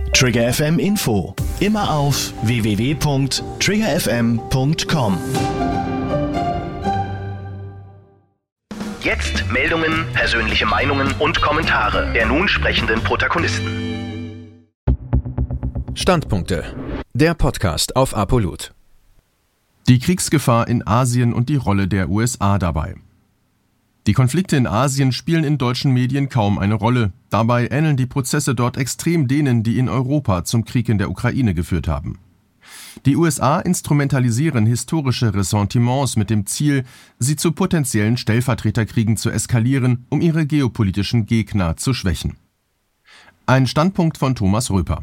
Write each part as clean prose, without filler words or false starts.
Trigger FM Info. Immer auf www.triggerfm.com. Jetzt Meldungen, persönliche Meinungen und Kommentare der nun sprechenden Protagonisten. Standpunkte. Der Podcast auf Apollut. Die Kriegsgefahr in Asien und die Rolle der USA dabei. Die Konflikte in Asien spielen in deutschen Medien kaum eine Rolle. Dabei ähneln die Prozesse dort extrem denen, die in Europa zum Krieg in der Ukraine geführt haben. Die USA instrumentalisieren historische Ressentiments mit dem Ziel, sie zu potenziellen Stellvertreterkriegen zu eskalieren, um ihre geopolitischen Gegner zu schwächen. Ein Standpunkt von Thomas Röper.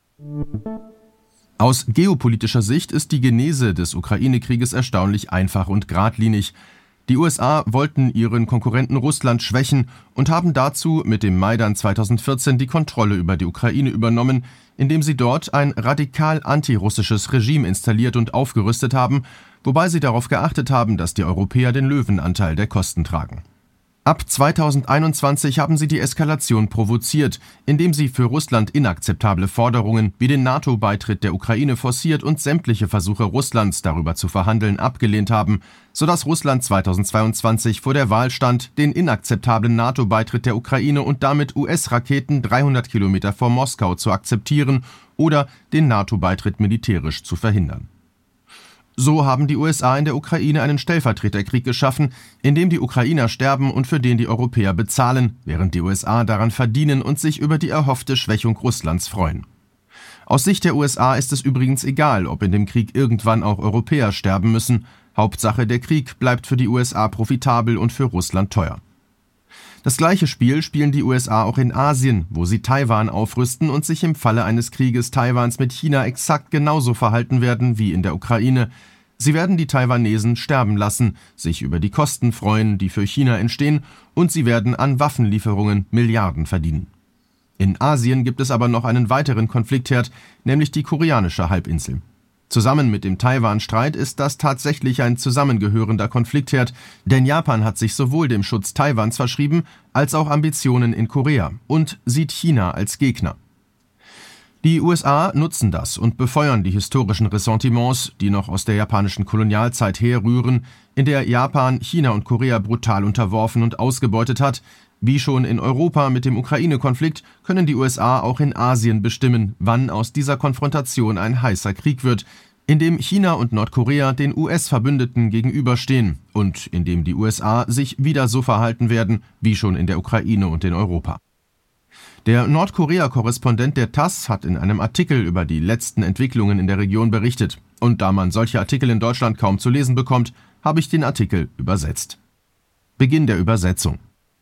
Aus geopolitischer Sicht ist die Genese des Ukraine-Krieges erstaunlich einfach und geradlinig. Die USA wollten ihren Konkurrenten Russland schwächen und haben dazu mit dem Maidan 2014 die Kontrolle über die Ukraine übernommen, indem sie dort ein radikal antirussisches Regime installiert und aufgerüstet haben, wobei sie darauf geachtet haben, dass die Europäer den Löwenanteil der Kosten tragen. Ab 2021 haben sie die Eskalation provoziert, indem sie für Russland inakzeptable Forderungen wie den NATO-Beitritt der Ukraine forciert und sämtliche Versuche Russlands, darüber zu verhandeln, abgelehnt haben, sodass Russland 2022 vor der Wahl stand, den inakzeptablen NATO-Beitritt der Ukraine und damit US-Raketen 300 Kilometer vor Moskau zu akzeptieren oder den NATO-Beitritt militärisch zu verhindern. So haben die USA in der Ukraine einen Stellvertreterkrieg geschaffen, in dem die Ukrainer sterben und für den die Europäer bezahlen, während die USA daran verdienen und sich über die erhoffte Schwächung Russlands freuen. Aus Sicht der USA ist es übrigens egal, ob in dem Krieg irgendwann auch Europäer sterben müssen. Hauptsache, der Krieg bleibt für die USA profitabel und für Russland teuer. Das gleiche Spiel spielen die USA auch in Asien, wo sie Taiwan aufrüsten und sich im Falle eines Krieges Taiwans mit China exakt genauso verhalten werden wie in der Ukraine. Sie werden die Taiwanesen sterben lassen, sich über die Kosten freuen, die für China entstehen, und sie werden an Waffenlieferungen Milliarden verdienen. In Asien gibt es aber noch einen weiteren Konfliktherd, nämlich die koreanische Halbinsel. Zusammen mit dem Taiwan-Streit ist das tatsächlich ein zusammengehörender Konfliktherd, denn Japan hat sich sowohl dem Schutz Taiwans verschrieben, als auch Ambitionen in Korea und sieht China als Gegner. Die USA nutzen das und befeuern die historischen Ressentiments, die noch aus der japanischen Kolonialzeit herrühren, in der Japan China und Korea brutal unterworfen und ausgebeutet hat. Wie schon in Europa mit dem Ukraine-Konflikt können die USA auch in Asien bestimmen, wann aus dieser Konfrontation ein heißer Krieg wird, in dem China und Nordkorea den US-Verbündeten gegenüberstehen und in dem die USA sich wieder so verhalten werden, wie schon in der Ukraine und in Europa. Der Nordkorea-Korrespondent der TASS hat in einem Artikel über die letzten Entwicklungen in der Region berichtet. Und da man solche Artikel in Deutschland kaum zu lesen bekommt, habe ich den Artikel übersetzt. Beginn der Übersetzung.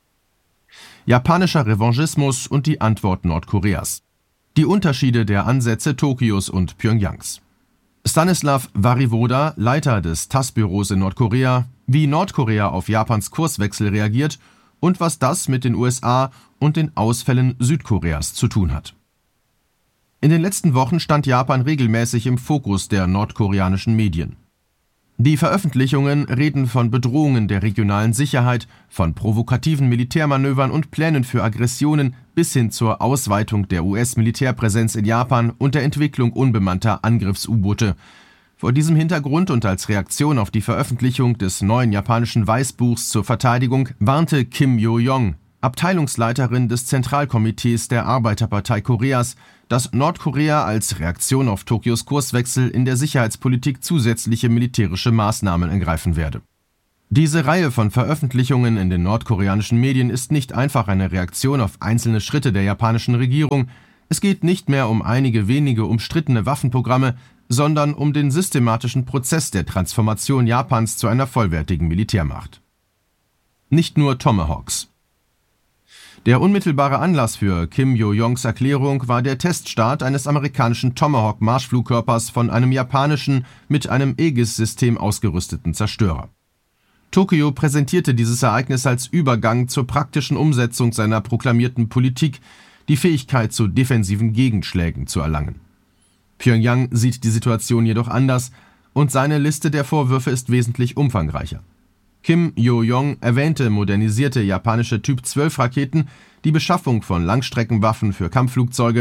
Japanischer Revanchismus und die Antwort Nordkoreas. Die Unterschiede der Ansätze Tokios und Pyongyangs. Stanislav Wariwoda, Leiter des TASS-Büros in Nordkorea, wie Nordkorea auf Japans Kurswechsel reagiert und was das mit den USA und den Ausfällen Südkoreas zu tun hat. In den letzten Wochen stand Japan regelmäßig im Fokus der nordkoreanischen Medien. Die Veröffentlichungen reden von Bedrohungen der regionalen Sicherheit, von provokativen Militärmanövern und Plänen für Aggressionen bis hin zur Ausweitung der US-Militärpräsenz in Japan und der Entwicklung unbemannter Angriffs-U-Boote. Vor diesem Hintergrund und als Reaktion auf die Veröffentlichung des neuen japanischen Weißbuchs zur Verteidigung warnte Kim Yo-jong, Abteilungsleiterin des Zentralkomitees der Arbeiterpartei Koreas, dass Nordkorea als Reaktion auf Tokios Kurswechsel in der Sicherheitspolitik zusätzliche militärische Maßnahmen ergreifen werde. Diese Reihe von Veröffentlichungen in den nordkoreanischen Medien ist nicht einfach eine Reaktion auf einzelne Schritte der japanischen Regierung. Es geht nicht mehr um einige wenige umstrittene Waffenprogramme, sondern um den systematischen Prozess der Transformation Japans zu einer vollwertigen Militärmacht. Nicht nur Tomahawks. Der unmittelbare Anlass für Kim Yo-jongs Erklärung war der Teststart eines amerikanischen Tomahawk-Marschflugkörpers von einem japanischen, mit einem Aegis-System ausgerüsteten Zerstörer. Tokio präsentierte dieses Ereignis als Übergang zur praktischen Umsetzung seiner proklamierten Politik, die Fähigkeit zu defensiven Gegenschlägen zu erlangen. Pyongyang sieht die Situation jedoch anders und seine Liste der Vorwürfe ist wesentlich umfangreicher. Kim Yo-jong erwähnte modernisierte japanische Typ-12-Raketen, die Beschaffung von Langstreckenwaffen für Kampfflugzeuge,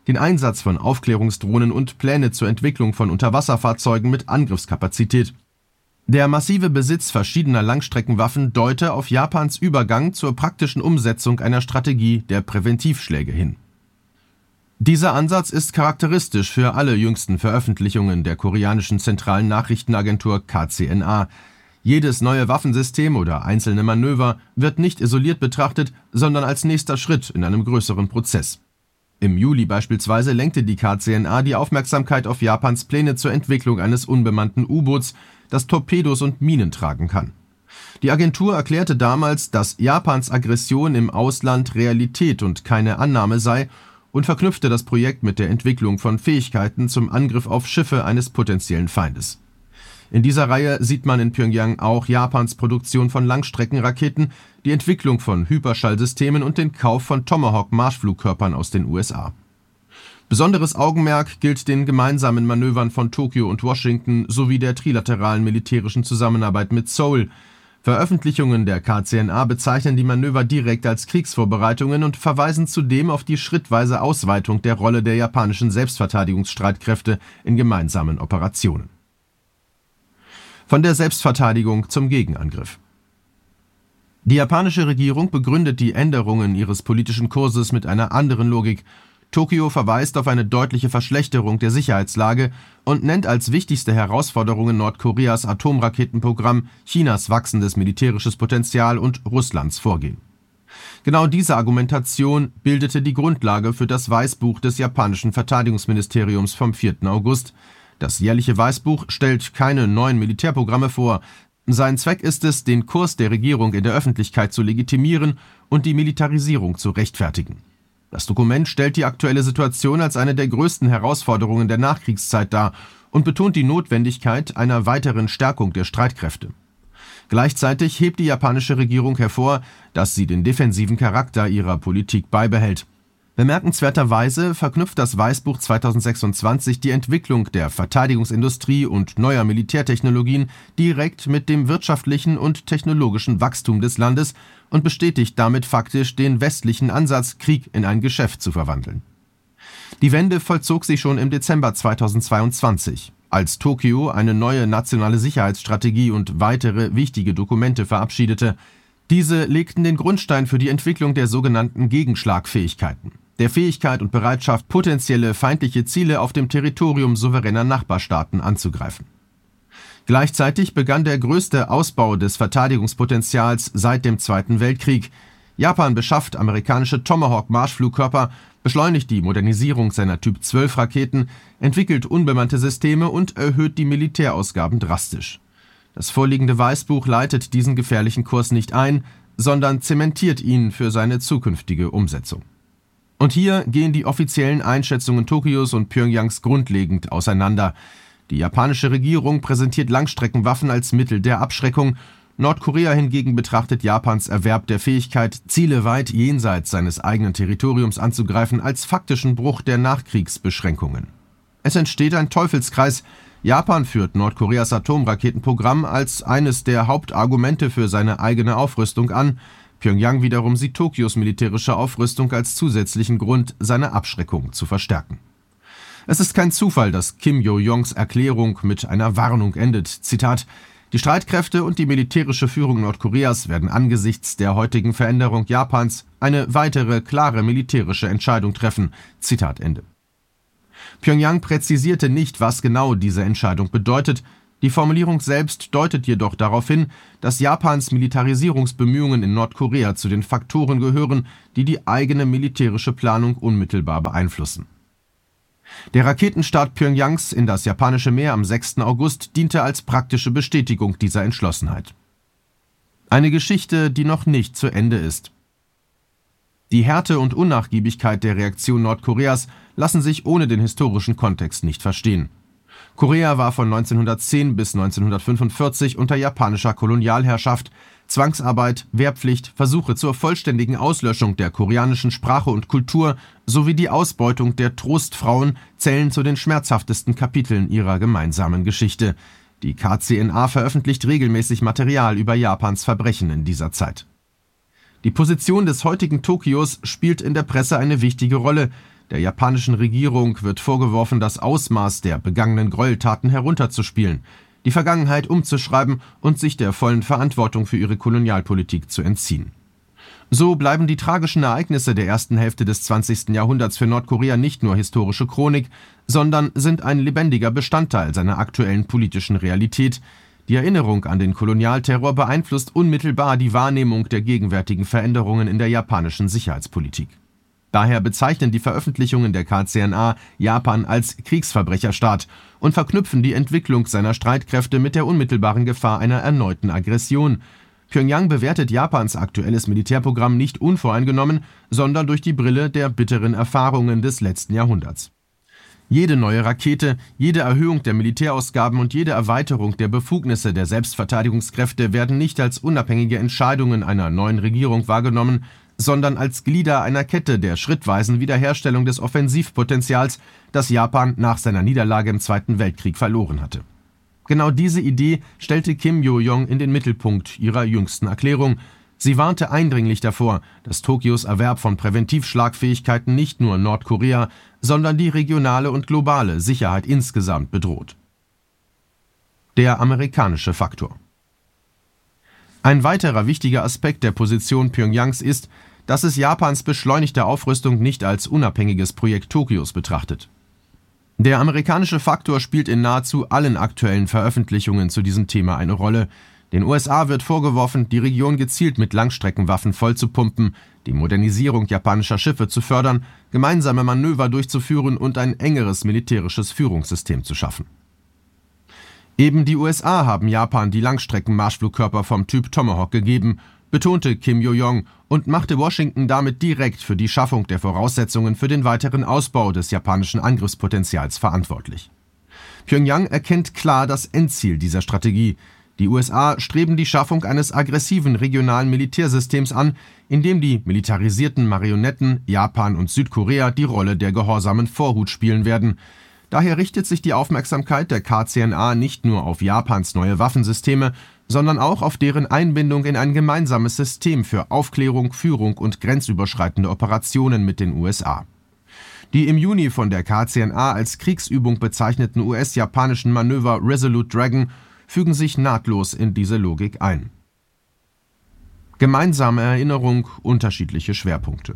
den Einsatz von Aufklärungsdrohnen und Pläne zur Entwicklung von Unterwasserfahrzeugen mit Angriffskapazität. Der massive Besitz verschiedener Langstreckenwaffen deute auf Japans Übergang zur praktischen Umsetzung einer Strategie der Präventivschläge hin. Dieser Ansatz ist charakteristisch für alle jüngsten Veröffentlichungen der koreanischen zentralen Nachrichtenagentur KCNA. Jedes neue Waffensystem oder einzelne Manöver wird nicht isoliert betrachtet, sondern als nächster Schritt in einem größeren Prozess. Im Juli beispielsweise lenkte die KCNA die Aufmerksamkeit auf Japans Pläne zur Entwicklung eines unbemannten U-Boots, das Torpedos und Minen tragen kann. Die Agentur erklärte damals, dass Japans Aggression im Ausland Realität und keine Annahme sei und verknüpfte das Projekt mit der Entwicklung von Fähigkeiten zum Angriff auf Schiffe eines potenziellen Feindes. In dieser Reihe sieht man in Pyongyang auch Japans Produktion von Langstreckenraketen, die Entwicklung von Hyperschallsystemen und den Kauf von Tomahawk-Marschflugkörpern aus den USA. Besonderes Augenmerk gilt den gemeinsamen Manövern von Tokio und Washington sowie der trilateralen militärischen Zusammenarbeit mit Seoul. Veröffentlichungen der KCNA bezeichnen die Manöver direkt als Kriegsvorbereitungen und verweisen zudem auf die schrittweise Ausweitung der Rolle der japanischen Selbstverteidigungsstreitkräfte in gemeinsamen Operationen. Von der Selbstverteidigung zum Gegenangriff. Die japanische Regierung begründet die Änderungen ihres politischen Kurses mit einer anderen Logik. Tokio verweist auf eine deutliche Verschlechterung der Sicherheitslage und nennt als wichtigste Herausforderungen Nordkoreas Atomraketenprogramm, Chinas wachsendes militärisches Potenzial und Russlands Vorgehen. Genau diese Argumentation bildete die Grundlage für das Weißbuch des japanischen Verteidigungsministeriums vom 4. August. Das jährliche Weißbuch stellt keine neuen Militärprogramme vor. Sein Zweck ist es, den Kurs der Regierung in der Öffentlichkeit zu legitimieren und die Militarisierung zu rechtfertigen. Das Dokument stellt die aktuelle Situation als eine der größten Herausforderungen der Nachkriegszeit dar und betont die Notwendigkeit einer weiteren Stärkung der Streitkräfte. Gleichzeitig hebt die japanische Regierung hervor, dass sie den defensiven Charakter ihrer Politik beibehält. Bemerkenswerterweise verknüpft das Weißbuch 2026 die Entwicklung der Verteidigungsindustrie und neuer Militärtechnologien direkt mit dem wirtschaftlichen und technologischen Wachstum des Landes und bestätigt damit faktisch den westlichen Ansatz, Krieg in ein Geschäft zu verwandeln. Die Wende vollzog sich schon im Dezember 2022, als Tokio eine neue nationale Sicherheitsstrategie und weitere wichtige Dokumente verabschiedete. Diese legten den Grundstein für die Entwicklung der sogenannten Gegenschlagfähigkeiten, der Fähigkeit und Bereitschaft, potenzielle feindliche Ziele auf dem Territorium souveräner Nachbarstaaten anzugreifen. Gleichzeitig begann der größte Ausbau des Verteidigungspotenzials seit dem Zweiten Weltkrieg. Japan beschafft amerikanische Tomahawk-Marschflugkörper, beschleunigt die Modernisierung seiner Typ-12-Raketen, entwickelt unbemannte Systeme und erhöht die Militärausgaben drastisch. Das vorliegende Weißbuch leitet diesen gefährlichen Kurs nicht ein, sondern zementiert ihn für seine zukünftige Umsetzung. Und hier gehen die offiziellen Einschätzungen Tokios und Pyongyangs grundlegend auseinander. Die japanische Regierung präsentiert Langstreckenwaffen als Mittel der Abschreckung. Nordkorea hingegen betrachtet Japans Erwerb der Fähigkeit, Ziele weit jenseits seines eigenen Territoriums anzugreifen, als faktischen Bruch der Nachkriegsbeschränkungen. Es entsteht ein Teufelskreis. Japan führt Nordkoreas Atomraketenprogramm als eines der Hauptargumente für seine eigene Aufrüstung an. Pyongyang wiederum sieht Tokios militärische Aufrüstung als zusätzlichen Grund, seine Abschreckung zu verstärken. Es ist kein Zufall, dass Kim Jo-jongs Erklärung mit einer Warnung endet. Zitat: Die Streitkräfte und die militärische Führung Nordkoreas werden angesichts der heutigen Veränderung Japans eine weitere klare militärische Entscheidung treffen. Zitat Ende. Pyongyang präzisierte nicht, was genau diese Entscheidung bedeutet. Die Formulierung selbst deutet jedoch darauf hin, dass Japans Militarisierungsbemühungen in Nordkorea zu den Faktoren gehören, die die eigene militärische Planung unmittelbar beeinflussen. Der Raketenstart Pyongyangs in das japanische Meer am 6. August diente als praktische Bestätigung dieser Entschlossenheit. Eine Geschichte, die noch nicht zu Ende ist. Die Härte und Unnachgiebigkeit der Reaktion Nordkoreas lassen sich ohne den historischen Kontext nicht verstehen. Korea war von 1910 bis 1945 unter japanischer Kolonialherrschaft. Zwangsarbeit, Wehrpflicht, Versuche zur vollständigen Auslöschung der koreanischen Sprache und Kultur sowie die Ausbeutung der Trostfrauen zählen zu den schmerzhaftesten Kapiteln ihrer gemeinsamen Geschichte. Die KCNA veröffentlicht regelmäßig Material über Japans Verbrechen in dieser Zeit. Die Position des heutigen Tokios spielt in der Presse eine wichtige Rolle. Der japanischen Regierung wird vorgeworfen, das Ausmaß der begangenen Gräueltaten herunterzuspielen, die Vergangenheit umzuschreiben und sich der vollen Verantwortung für ihre Kolonialpolitik zu entziehen. So bleiben die tragischen Ereignisse der ersten Hälfte des 20. Jahrhunderts für Nordkorea nicht nur historische Chronik, sondern sind ein lebendiger Bestandteil seiner aktuellen politischen Realität. Die Erinnerung an den Kolonialterror beeinflusst unmittelbar die Wahrnehmung der gegenwärtigen Veränderungen in der japanischen Sicherheitspolitik. Daher bezeichnen die Veröffentlichungen der KCNA Japan als Kriegsverbrecherstaat und verknüpfen die Entwicklung seiner Streitkräfte mit der unmittelbaren Gefahr einer erneuten Aggression. Pyongyang bewertet Japans aktuelles Militärprogramm nicht unvoreingenommen, sondern durch die Brille der bitteren Erfahrungen des letzten Jahrhunderts. Jede neue Rakete, jede Erhöhung der Militärausgaben und jede Erweiterung der Befugnisse der Selbstverteidigungskräfte werden nicht als unabhängige Entscheidungen einer neuen Regierung wahrgenommen, sondern als Glieder einer Kette der schrittweisen Wiederherstellung des Offensivpotenzials, das Japan nach seiner Niederlage im Zweiten Weltkrieg verloren hatte. Genau diese Idee stellte Kim Yo-jong in den Mittelpunkt ihrer jüngsten Erklärung. Sie warnte eindringlich davor, dass Tokios Erwerb von Präventivschlagfähigkeiten nicht nur Nordkorea, sondern die regionale und globale Sicherheit insgesamt bedroht. Der amerikanische Faktor. Ein weiterer wichtiger Aspekt der Position Pyongyangs ist, dass es Japans beschleunigte Aufrüstung nicht als unabhängiges Projekt Tokios betrachtet. Der amerikanische Faktor spielt in nahezu allen aktuellen Veröffentlichungen zu diesem Thema eine Rolle. Den USA wird vorgeworfen, die Region gezielt mit Langstreckenwaffen vollzupumpen, die Modernisierung japanischer Schiffe zu fördern, gemeinsame Manöver durchzuführen und ein engeres militärisches Führungssystem zu schaffen. Eben die USA haben Japan die Langstreckenmarschflugkörper vom Typ Tomahawk gegeben, betonte Kim Yo-jong und machte Washington damit direkt für die Schaffung der Voraussetzungen für den weiteren Ausbau des japanischen Angriffspotenzials verantwortlich. Pyongyang erkennt klar das Endziel dieser Strategie. Die USA streben die Schaffung eines aggressiven regionalen Militärsystems an, in dem die militarisierten Marionetten Japan und Südkorea die Rolle der gehorsamen Vorhut spielen werden. Daher richtet sich die Aufmerksamkeit der KCNA nicht nur auf Japans neue Waffensysteme, sondern auch auf deren Einbindung in ein gemeinsames System für Aufklärung, Führung und grenzüberschreitende Operationen mit den USA. Die im Juni von der KCNA als Kriegsübung bezeichneten US-japanischen Manöver Resolute Dragon fügen sich nahtlos in diese Logik ein. Gemeinsame Erinnerung, unterschiedliche Schwerpunkte.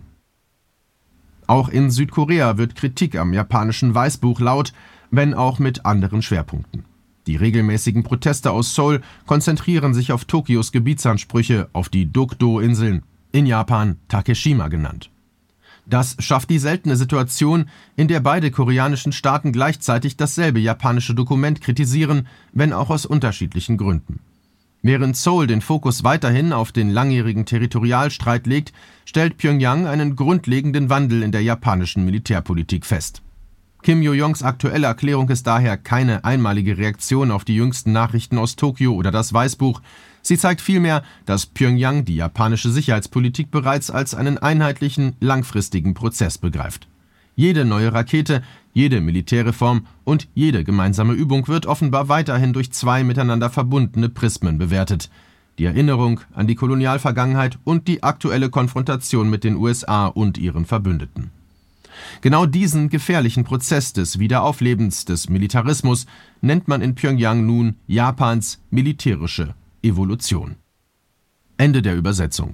Auch in Südkorea wird Kritik am japanischen Weißbuch laut, wenn auch mit anderen Schwerpunkten. Die regelmäßigen Proteste aus Seoul konzentrieren sich auf Tokios Gebietsansprüche auf die Dokdo-Inseln, in Japan Takeshima genannt. Das schafft die seltene Situation, in der beide koreanischen Staaten gleichzeitig dasselbe japanische Dokument kritisieren, wenn auch aus unterschiedlichen Gründen. Während Seoul den Fokus weiterhin auf den langjährigen Territorialstreit legt, stellt Pyongyang einen grundlegenden Wandel in der japanischen Militärpolitik fest. Kim Yo-jongs aktuelle Erklärung ist daher keine einmalige Reaktion auf die jüngsten Nachrichten aus Tokio oder das Weißbuch. Sie zeigt vielmehr, dass Pyongyang die japanische Sicherheitspolitik bereits als einen einheitlichen, langfristigen Prozess begreift. Jede neue Rakete, jede Militärreform und jede gemeinsame Übung wird offenbar weiterhin durch zwei miteinander verbundene Prismen bewertet: die Erinnerung an die Kolonialvergangenheit und die aktuelle Konfrontation mit den USA und ihren Verbündeten. Genau diesen gefährlichen Prozess des Wiederauflebens des Militarismus nennt man in Pyongyang nun Japans militärische Evolution. Ende der Übersetzung.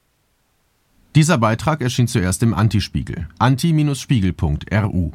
Dieser Beitrag erschien zuerst im Antispiegel, anti-spiegel.ru.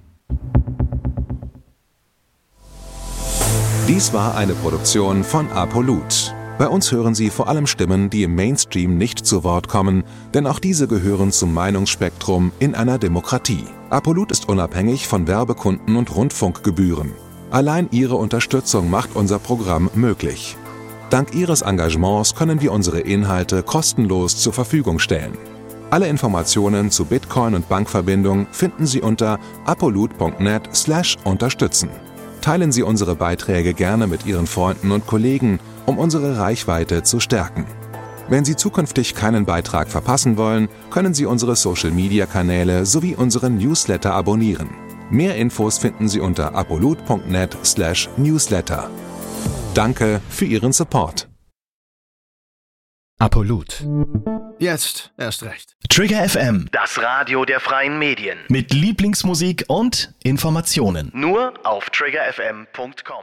Dies war eine Produktion von ApoLoot. Bei uns hören Sie vor allem Stimmen, die im Mainstream nicht zu Wort kommen, denn auch diese gehören zum Meinungsspektrum in einer Demokratie. ApoLoot ist unabhängig von Werbekunden und Rundfunkgebühren. Allein Ihre Unterstützung macht unser Programm möglich. Dank Ihres Engagements können wir unsere Inhalte kostenlos zur Verfügung stellen. Alle Informationen zu Bitcoin und Bankverbindung finden Sie unter apoloot.net/unterstützen. Teilen Sie unsere Beiträge gerne mit Ihren Freunden und Kollegen, um unsere Reichweite zu stärken. Wenn Sie zukünftig keinen Beitrag verpassen wollen, können Sie unsere Social-Media-Kanäle sowie unseren Newsletter abonnieren. Mehr Infos finden Sie unter apoloot.net/newsletter. Danke für Ihren Support. ApoLoot. Jetzt erst recht. Trigger FM Das Radio der freien Medien. mit Lieblingsmusik und Informationen. Nur auf triggerfm.com.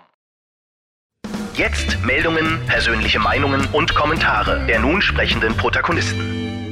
Jetzt Meldungen, persönliche Meinungen und Kommentare der nun sprechenden Protagonisten.